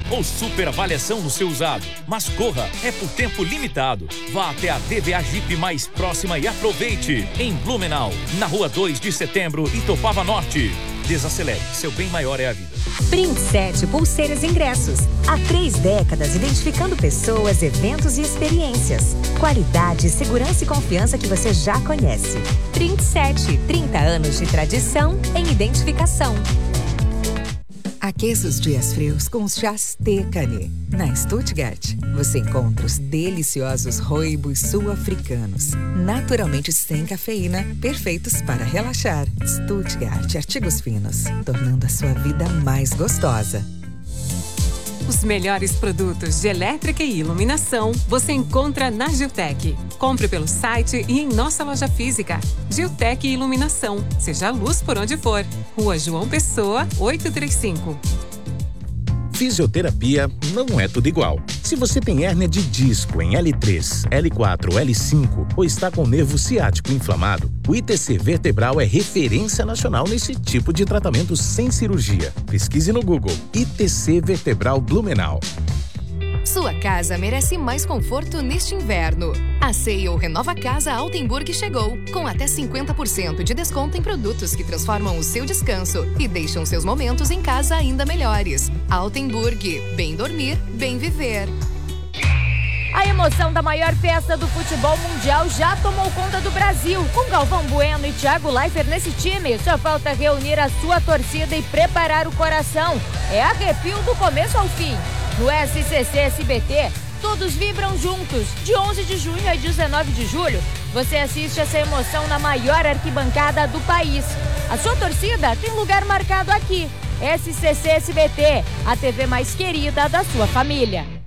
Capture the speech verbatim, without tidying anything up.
ou super avaliação no seu usado. Mas corra, é por tempo limitado. Vá até a T V A Jeep mais próxima e aproveite. Em Blumenau, na rua dois de setembro, Itopava Norte. Desacelere, seu bem maior é a vida. Print sete Pulseiras Ingressos. Há três décadas identificando pessoas, eventos e experiências. Qualidade, segurança e confiança que você já conhece. Print sete, trinta anos de tradição em identificação. Aqueça os dias frios com os chás Tecane. Na Stuttgart, você encontra os deliciosos rooibos sul-africanos, naturalmente sem cafeína, perfeitos para relaxar. Stuttgart Artigos Finos, tornando a sua vida mais gostosa. Os melhores produtos de elétrica e iluminação você encontra na Giltec. Compre pelo site e em nossa loja física. Giltec Iluminação. Seja a luz por onde for. Rua João Pessoa, oitocentos e trinta e cinco. Fisioterapia não é tudo igual. Se você tem hérnia de disco em L três, L quatro ou L cinco ou está com o nervo ciático inflamado, o I T C Vertebral é referência nacional nesse tipo de tratamento sem cirurgia. Pesquise no Google I T C Vertebral Blumenau. Sua casa merece mais conforto neste inverno. A C E O Renova Casa Altenburg chegou, com até cinquenta por cento de desconto em produtos que transformam o seu descanso e deixam seus momentos em casa ainda melhores. Altenburg, bem dormir, bem viver. A emoção da maior festa do futebol mundial já tomou conta do Brasil. Com Galvão Bueno e Thiago Leifert nesse time, só falta reunir a sua torcida e preparar o coração. É arrepio do começo ao fim. No S C C S B T, todos vibram juntos. De onze de junho a dezenove de julho, você assiste essa emoção na maior arquibancada do país. A sua torcida tem lugar marcado aqui. S C C S B T, a T V mais querida da sua família.